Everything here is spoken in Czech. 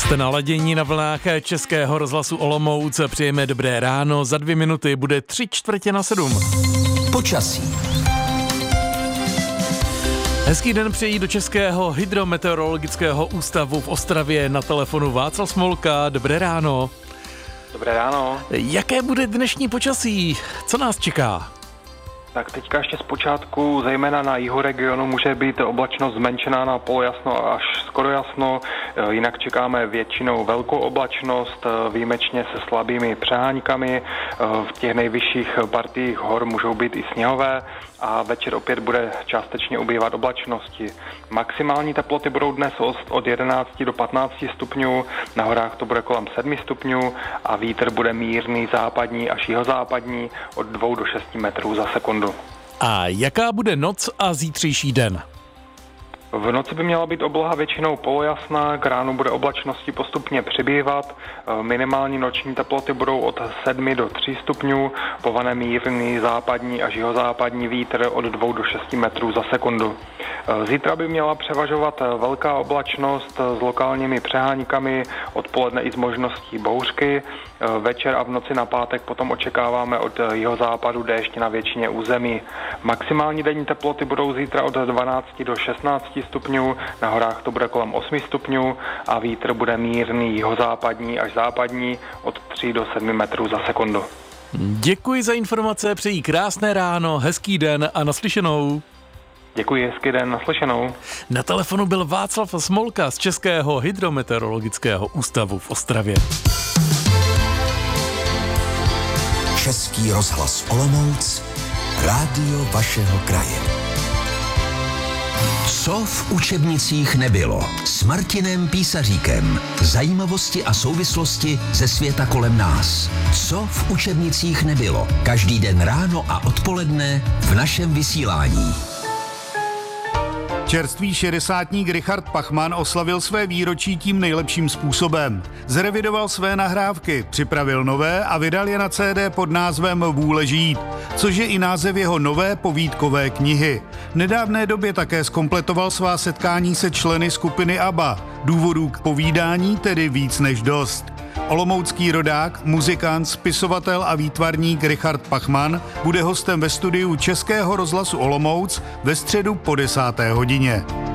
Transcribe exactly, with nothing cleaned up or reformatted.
Jste naladění na vlnách Českého rozhlasu Olomouc. Přejeme dobré ráno. Za dvě minuty bude tři čtvrtě na sedm. Počasí. Hezký den přejí do Českého hydrometeorologického ústavu v Ostravě na telefonu Václav Smolka. Dobré ráno. Dobré ráno. Jaké bude dnešní počasí? Co nás čeká? Tak teďka ještě zpočátku, zejména na jihoregionu, může být oblačnost zmenšená na polojasno až skoro jasno, jinak čekáme většinou velkou oblačnost, výjimečně se slabými přeháňkami, v těch nejvyšších partiích hor můžou být i sněhové a večer opět bude částečně ubývat oblačnosti. Maximální teploty budou dnes od jedenácti do patnácti stupňů, na horách to bude kolem sedmi stupňů a vítr bude mírný západní až jihozápadní od dvou do šesti metrů za sekundu. A jaká bude noc a zítřejší den? V noci by měla být obloha většinou polojasná, k ránu bude oblačnosti postupně přibývat, minimální noční teploty budou od sedmi do tří stupňů, povane mírný západní až jihozápadní vítr od dvou do šesti metrů za sekundu. Zítra by měla převažovat velká oblačnost s lokálními přeháňkami, odpoledne i s možností bouřky. Večer a v noci na pátek potom očekáváme od jihozápadu déšť na většině území. Maximální denní teploty budou zítra od dvanácti do šestnácti stupňů, na horách to bude kolem osmi stupňů a vítr bude mírný jihozápadní až západní od tří do sedmi metrů za sekundu. Děkuji za informace, přeji krásné ráno, hezký den a naslyšenou. Děkuji, hezký den, naslyšenou. Na telefonu byl Václav Smolka z Českého hydrometeorologického ústavu v Ostravě. Český rozhlas Olomouc, rádio vašeho kraje. Co v učebnicích nebylo? S Martinem Písaříkem. Zajímavosti a souvislosti ze světa kolem nás. Co v učebnicích nebylo? Každý den ráno a odpoledne v našem vysílání. Čerstvý šedesátník Richard Pachman oslavil své výročí tím nejlepším způsobem. Zrevidoval své nahrávky, připravil nové a vydal je na cé dé pod názvem Vůle žít, což je i název jeho nové povídkové knihy. V nedávné době také zkompletoval svá setkání se členy skupiny ABBA. Důvodů k povídání tedy víc než dost. Olomoucký rodák, muzikant, spisovatel a výtvarník Richard Pachman bude hostem ve studiu Českého rozhlasu Olomouc ve středu po desáté hodině.